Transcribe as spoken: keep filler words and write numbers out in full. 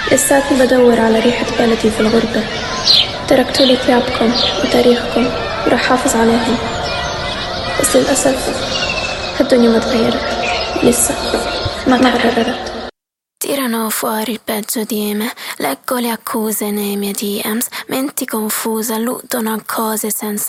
لساتني بدور على ريحة بلدي في الغربة. تركتوا لي ثيابكم وتاريخكم وراح حافظ عليهم، بس للأسف الدنيا ما تغيرت، لسه ما تحررت. Tirano fuori il peggio di me, leggo le accuse nei miei D Ms, menti confusa, alludono a cose senza